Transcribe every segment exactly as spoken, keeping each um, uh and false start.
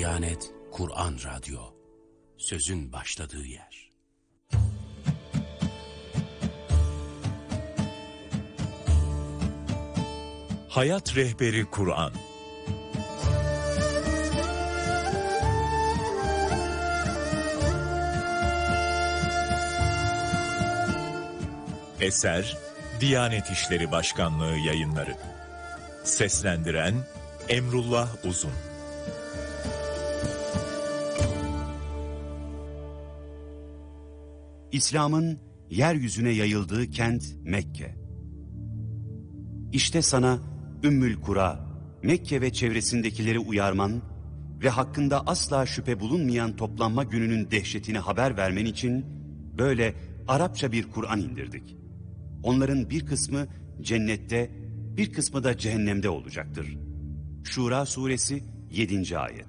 Diyanet Kur'an Radyo, sözün başladığı yer. Hayat Rehberi Kur'an. Eser Diyanet İşleri Başkanlığı Yayınları. Seslendiren Emrullah Uzun. İslam'ın yeryüzüne yayıldığı kent Mekke. İşte sana Ümmül Kura, Mekke ve çevresindekileri uyarman ve hakkında asla şüphe bulunmayan toplanma gününün dehşetini haber vermen için böyle Arapça bir Kur'an indirdik. Onların bir kısmı cennette, bir kısmı da cehennemde olacaktır. Şura suresi yedinci ayet.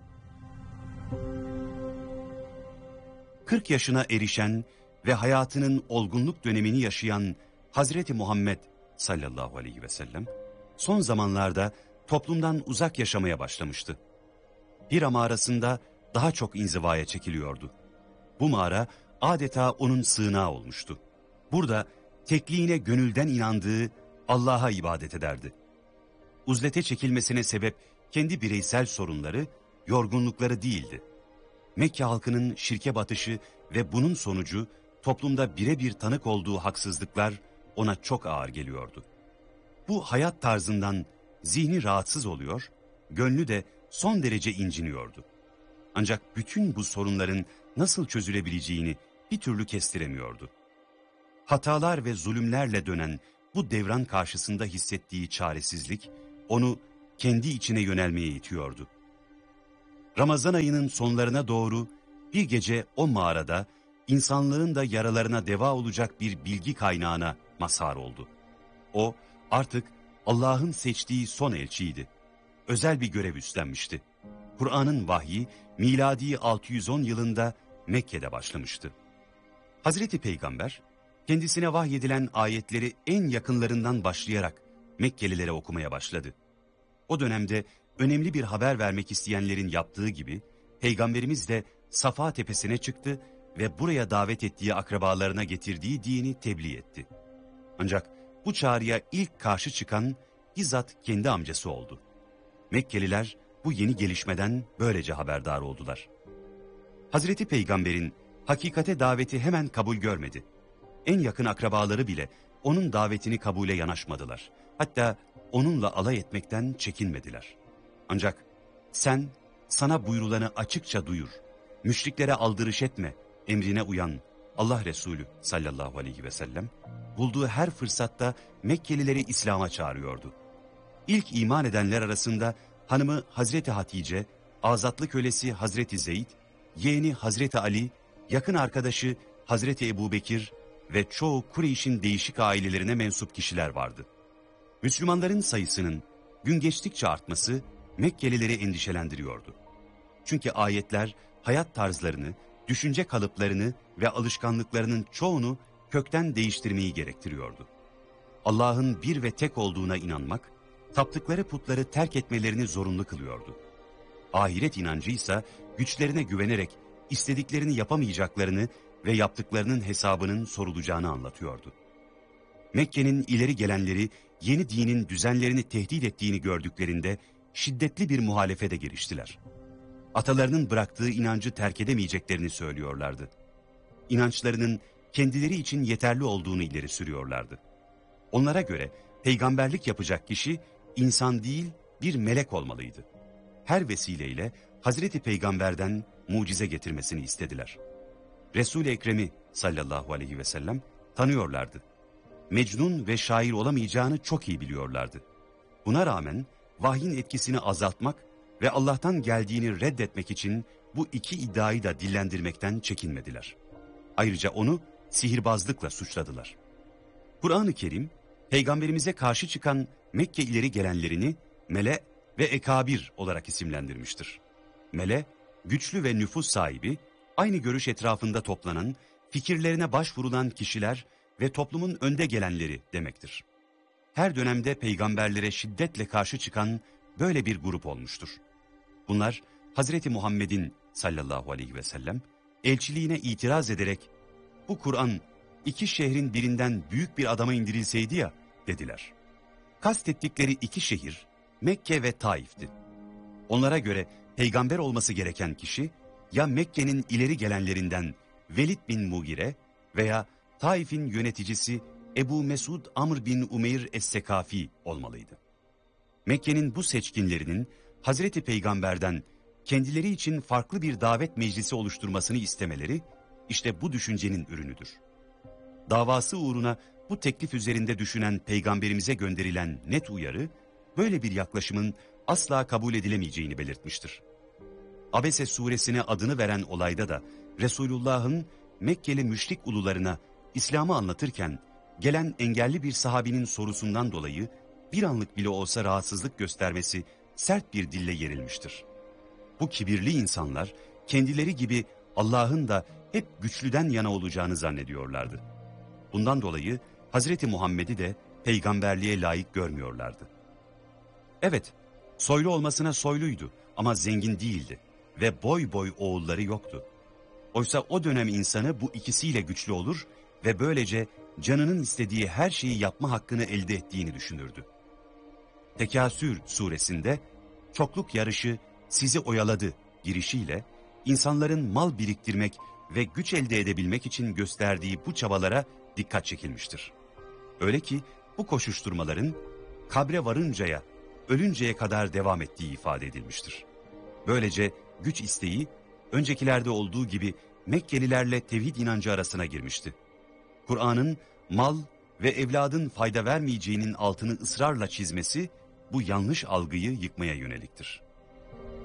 kırk yaşına erişen ve hayatının olgunluk dönemini yaşayan Hazreti Muhammed sallallahu aleyhi ve sellem son zamanlarda toplumdan uzak yaşamaya başlamıştı. Hira mağarasında daha çok inzivaya çekiliyordu. Bu mağara adeta onun sığınağı olmuştu. Burada tekliğine gönülden inandığı Allah'a ibadet ederdi. Uzlete çekilmesine sebep kendi bireysel sorunları, yorgunlukları değildi. Mekke halkının şirke batışı ve bunun sonucu toplumda birebir tanık olduğu haksızlıklar ona çok ağır geliyordu. Bu hayat tarzından zihni rahatsız oluyor, gönlü de son derece inciniyordu. Ancak bütün bu sorunların nasıl çözülebileceğini bir türlü kestiremiyordu. Hatalar ve zulümlerle dönen bu devran karşısında hissettiği çaresizlik onu kendi içine yönelmeye itiyordu. Ramazan ayının sonlarına doğru bir gece o mağarada insanlığın da yaralarına deva olacak bir bilgi kaynağına mazhar oldu. O artık Allah'ın seçtiği son elçiydi. Özel bir görev üstlenmişti. Kur'an'ın vahyi miladi altı yüz on yılında Mekke'de başlamıştı. Hazreti Peygamber kendisine vahyedilen ayetleri en yakınlarından başlayarak Mekkelilere okumaya başladı. O dönemde önemli bir haber vermek isteyenlerin yaptığı gibi Peygamberimiz de Safa tepesine çıktı ve buraya davet ettiği akrabalarına getirdiği dini tebliğ etti. Ancak bu çağrıya ilk karşı çıkan bizzat kendi amcası oldu. Mekkeliler bu yeni gelişmeden böylece haberdar oldular. Hazreti Peygamber'in hakikate daveti hemen kabul görmedi. En yakın akrabaları bile onun davetini kabule yanaşmadılar. Hatta onunla alay etmekten çekinmediler. Ancak sen sana buyurulanı açıkça duyur, müşriklere aldırış etme, emrine uyan Allah Resulü sallallahu aleyhi ve sellem bulduğu her fırsatta Mekkelileri İslam'a çağırıyordu. İlk iman edenler arasında hanımı Hazreti Hatice, azatlı kölesi Hazreti Zeyd, yeğeni Hazreti Ali, yakın arkadaşı Hazreti Ebubekir ve çoğu Kureyş'in değişik ailelerine mensup kişiler vardı. Müslümanların sayısının gün geçtikçe artması Mekkelileri endişelendiriyordu. Çünkü ayetler hayat tarzlarını, düşünce kalıplarını ve alışkanlıklarının çoğunu kökten değiştirmeyi gerektiriyordu. Allah'ın bir ve tek olduğuna inanmak, taptıkları putları terk etmelerini zorunlu kılıyordu. Ahiret inancı ise güçlerine güvenerek istediklerini yapamayacaklarını ve yaptıklarının hesabının sorulacağını anlatıyordu. Mekke'nin ileri gelenleri yeni dinin düzenlerini tehdit ettiğini gördüklerinde şiddetli bir muhalefete giriştiler. Atalarının bıraktığı inancı terk edemeyeceklerini söylüyorlardı. İnançlarının kendileri için yeterli olduğunu ileri sürüyorlardı. Onlara göre peygamberlik yapacak kişi insan değil bir melek olmalıydı. Her vesileyle Hazreti Peygamber'den mucize getirmesini istediler. Resul-i Ekrem'i sallallahu aleyhi ve sellem tanıyorlardı. Mecnun ve şair olamayacağını çok iyi biliyorlardı. Buna rağmen vahyin etkisini azaltmak ve Allah'tan geldiğini reddetmek için bu iki iddiayı da dillendirmekten çekinmediler. Ayrıca onu sihirbazlıkla suçladılar. Kur'an-ı Kerim, Peygamberimize karşı çıkan Mekke ileri gelenlerini Mele ve Ekabir olarak isimlendirmiştir. Mele, güçlü ve nüfus sahibi, aynı görüş etrafında toplanan, fikirlerine başvurulan kişiler ve toplumun önde gelenleri demektir. Her dönemde peygamberlere şiddetle karşı çıkan böyle bir grup olmuştur. Bunlar Hazreti Muhammed'in sallallahu aleyhi ve sellem elçiliğine itiraz ederek bu Kur'an iki şehrin birinden büyük bir adama indirilseydi ya dediler. Kastettikleri iki şehir Mekke ve Taif'ti. Onlara göre peygamber olması gereken kişi ya Mekke'nin ileri gelenlerinden Velid bin Mugire veya Taif'in yöneticisi Ebu Mesud Amr bin Umeyr Es-Sekafi olmalıydı. Mekke'nin bu seçkinlerinin Hazreti Peygamber'den kendileri için farklı bir davet meclisi oluşturmasını istemeleri işte bu düşüncenin ürünüdür. Davası uğruna bu teklif üzerinde düşünen Peygamberimize gönderilen net uyarı, böyle bir yaklaşımın asla kabul edilemeyeceğini belirtmiştir. Abese suresine adını veren olayda da Resulullah'ın Mekkeli müşrik ulularına İslam'ı anlatırken gelen engelli bir sahabinin sorusundan dolayı bir anlık bile olsa rahatsızlık göstermesi sert bir dille yerilmiştir. Bu kibirli insanlar kendileri gibi Allah'ın da hep güçlüden yana olacağını zannediyorlardı. Bundan dolayı Hazreti Muhammed'i de peygamberliğe layık görmüyorlardı. Evet, soylu olmasına soyluydu ama zengin değildi ve boy boy oğulları yoktu. Oysa o dönem insanı bu ikisiyle güçlü olur ve böylece canının istediği her şeyi yapma hakkını elde ettiğini düşünürdü. Tekasür suresinde çokluk yarışı sizi oyaladı girişiyle insanların mal biriktirmek ve güç elde edebilmek için gösterdiği bu çabalara dikkat çekilmiştir. Öyle ki bu koşuşturmaların kabre varıncaya, ölünceye kadar devam ettiği ifade edilmiştir. Böylece güç isteği öncekilerde olduğu gibi Mekkelilerle tevhid inancı arasına girmişti. Kur'an'ın mal ve evladın fayda vermeyeceğinin altını ısrarla çizmesi bu yanlış algıyı yıkmaya yöneliktir.